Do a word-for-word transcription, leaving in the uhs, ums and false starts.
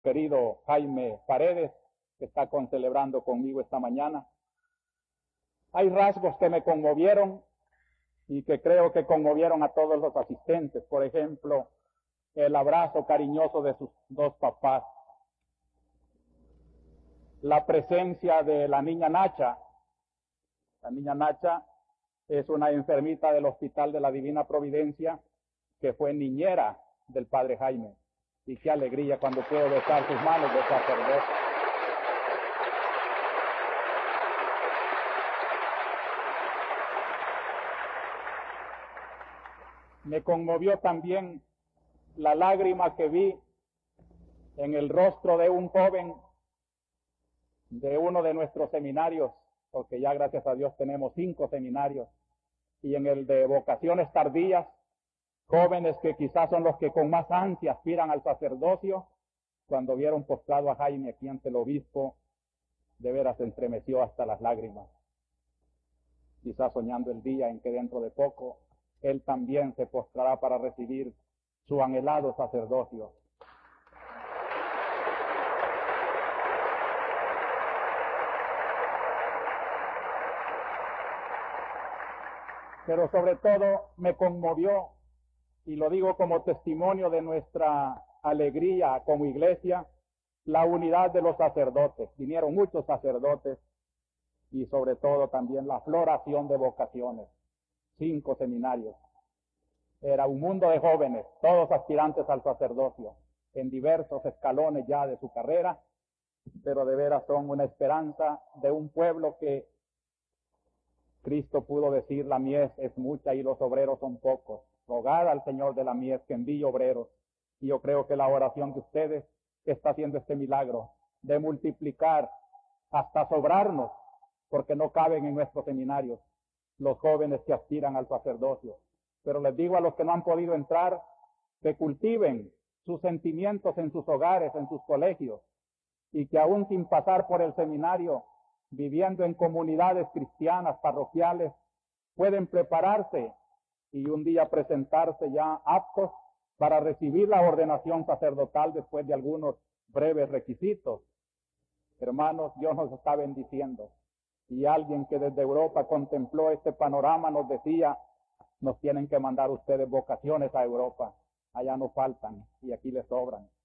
querido Jaime Paredes, que está concelebrando conmigo esta mañana. Hay rasgos que me conmovieron y que creo que conmovieron a todos los asistentes. Por ejemplo, el abrazo cariñoso de sus dos papás. La presencia de la niña Nacha. La niña Nacha es una enfermita del Hospital de la Divina Providencia que fue niñera del padre Jaime. Y qué alegría cuando puedo besar sus manos de sacerdote. Me conmovió también la lágrima que vi en el rostro de un joven de uno de nuestros seminarios, porque ya gracias a Dios tenemos cinco seminarios, y en el de vocaciones tardías, jóvenes que quizás son los que con más ansia aspiran al sacerdocio, cuando vieron postrado a Jaime aquí ante el obispo, de veras se estremeció hasta las lágrimas, quizás soñando el día en que dentro de poco él también se postrará para recibir su anhelado sacerdocio. Pero sobre todo me conmovió, y lo digo como testimonio de nuestra alegría como iglesia, la unidad de los sacerdotes. Vinieron muchos sacerdotes y sobre todo también la floración de vocaciones. Cinco seminarios. Era un mundo de jóvenes, todos aspirantes al sacerdocio, en diversos escalones ya de su carrera, pero de veras son una esperanza de un pueblo que Cristo pudo decir: la mies es mucha y los obreros son pocos. Rogad al Señor de la mies que envíe obreros. Y yo creo que la oración de ustedes está haciendo este milagro de multiplicar hasta sobrarnos, porque no caben en nuestros seminarios los jóvenes que aspiran al sacerdocio. Pero les digo a los que no han podido entrar, que cultiven sus sentimientos en sus hogares, en sus colegios, y que aún sin pasar por el seminario, viviendo en comunidades cristianas, parroquiales, pueden prepararse y un día presentarse ya aptos para recibir la ordenación sacerdotal después de algunos breves requisitos. Hermanos, Dios nos está bendiciendo. Y alguien que desde Europa contempló este panorama nos decía: nos tienen que mandar ustedes vocaciones a Europa. Allá nos faltan y aquí les sobran.